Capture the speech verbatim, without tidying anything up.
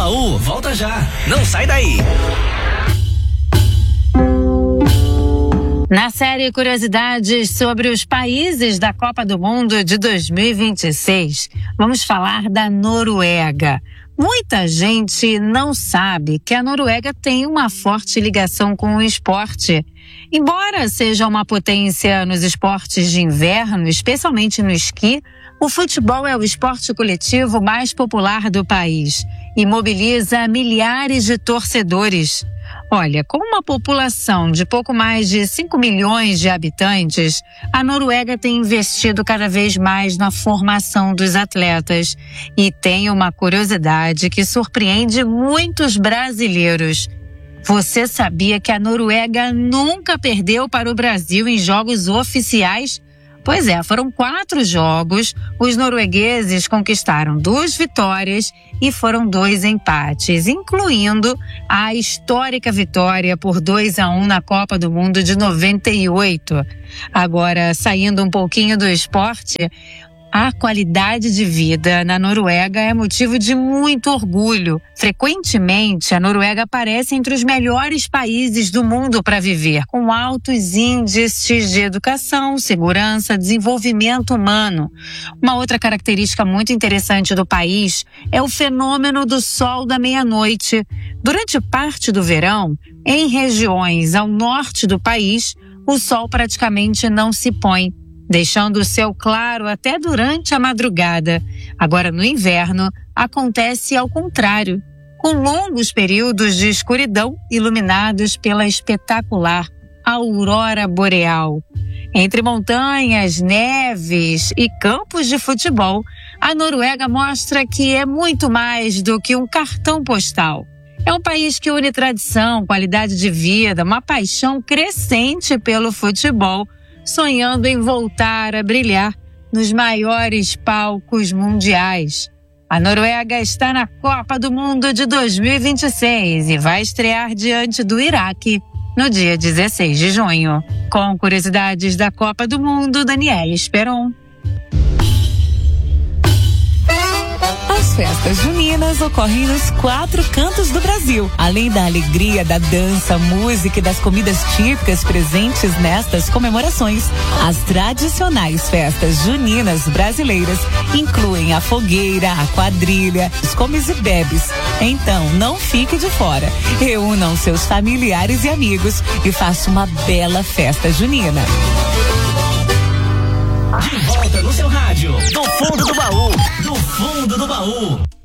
Baú volta já. Não sai daí. Na série Curiosidades sobre os países da Copa do Mundo de dois mil e vinte e seis, vamos falar da Noruega. Muita gente não sabe que a Noruega tem uma forte ligação com o esporte. Embora seja uma potência nos esportes de inverno, especialmente no esqui, o futebol é o esporte coletivo mais popular do país e mobiliza milhares de torcedores. Olha, com uma população de pouco mais de cinco milhões de habitantes, a Noruega tem investido cada vez mais na formação dos atletas e tem uma curiosidade que surpreende muitos brasileiros. Você sabia que a Noruega nunca perdeu para o Brasil em jogos oficiais? Pois é, foram quatro jogos, os noruegueses conquistaram duas vitórias e foram dois empates, incluindo a histórica vitória por dois a um na Copa do Mundo de noventa e oito. Agora, saindo um pouquinho do esporte, a qualidade de vida na Noruega é motivo de muito orgulho. Frequentemente, a Noruega aparece entre os melhores países do mundo para viver, com altos índices de educação, segurança, desenvolvimento humano. Uma outra característica muito interessante do país é o fenômeno do sol da meia-noite. Durante parte do verão, em regiões ao norte do país, o sol praticamente não se põe, deixando o céu claro até durante a madrugada. Agora, no inverno, acontece ao contrário, com longos períodos de escuridão iluminados pela espetacular aurora boreal. Entre montanhas, neves e campos de futebol, a Noruega mostra que é muito mais do que um cartão postal. É um país que une tradição, qualidade de vida, uma paixão crescente pelo futebol, sonhando em voltar a brilhar nos maiores palcos mundiais. A Noruega está na Copa do Mundo de dois mil e vinte e seis e vai estrear diante do Iraque no dia dezesseis de junho. Com curiosidades da Copa do Mundo, Daniela Esperon. As festas juninas ocorrem nos quatro cantos do Brasil. Além da alegria, da dança, música e das comidas típicas presentes nestas comemorações, as tradicionais festas juninas brasileiras incluem a fogueira, a quadrilha, os comes e bebes. Então, não fique de fora. Reúnam seus familiares e amigos e faça uma bela festa junina. De volta no seu rádio, do fundo do baú, do fundo do baú.